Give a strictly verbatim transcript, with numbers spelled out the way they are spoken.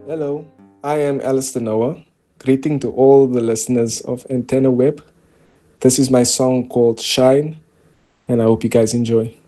Hello, I am Alistair Noah. Greeting to all the listeners of Antenna Web. This is my song called Shine, and I hope you guys enjoy.